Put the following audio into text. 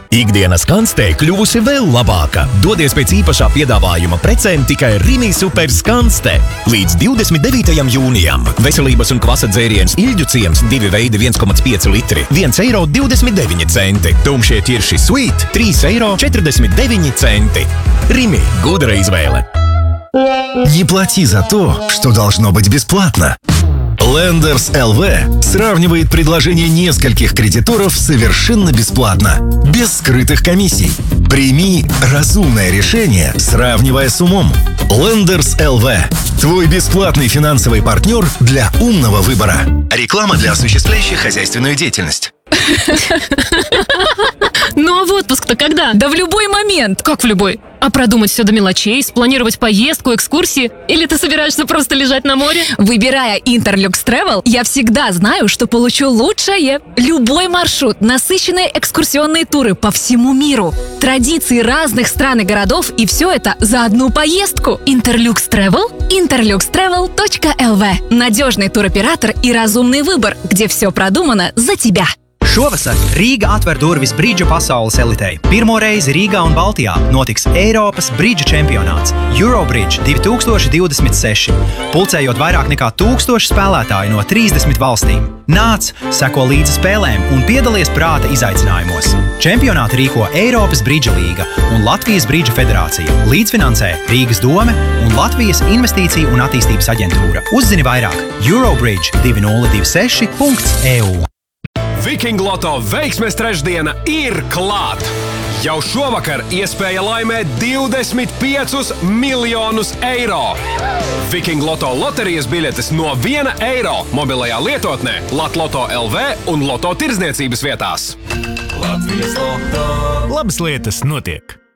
Ikdienas skanstē kļuvusi vēl labāka. Dodies pēc īpašā piedāvājuma precēm tikai Rimi Super skanstē. Līdz 29. jūnijam veselības un kvasa dzēriens Ilģu ciems 2 veidi 1,5 litri, 1,29 €. Tumšie ķirši Sweet 3,49 €. Rimi – gudra izvēle. Не плати за то, что должно быть бесплатно. Lenders LV сравнивает предложения нескольких кредиторов совершенно бесплатно, без скрытых комиссий. Прими разумное решение, сравнивая с умом. Lenders LV – твой бесплатный финансовый партнер для умного выбора. Реклама для осуществляющих хозяйственную деятельность. Ну а в отпуск-то когда? Да в любой момент. Как в любой? А продумать все до мелочей, спланировать поездку, экскурсии? Или ты собираешься просто лежать на море? Выбирая Interlux Travel, я всегда знаю, что получу лучшее. Любой маршрут, насыщенные экскурсионные туры по всему миру, традиции разных стран и городов, и все это за одну поездку. Interlux Travel – interluxtravel.lv. Надежный туроператор и разумный выбор, где все продумано за тебя. Šovasar Rīga atver durvis bridža pasaules elitei. Pirmo reizi Rīgā un Baltijā notiks Eiropas bridža čempionāts Eurobridge 2026, pulcējot vairāk nekā 1000 spēlētāju no 30 valstīm. Nāc, seko līdzi spēlēm un piedalies prāta izaicinājumos. Čempionātu rīko Eiropas bridža līga un Latvijas bridža federācija. Līdzfinansē Rīgas dome un Latvijas investīciju un attīstības aģentūra. Uzzini vairāk eurobridge2026.eu. Viking Loto veiksmes trešdiena ir klāt! Jau šovakar iespēja laimēt 25 miljonus eiro! Viking Loto loterijas biļetes no 1 eiro mobilajā lietotnē Latloto LV un Loto tirdzniecības vietās. Latvijas Loto. Labas lietas notiek!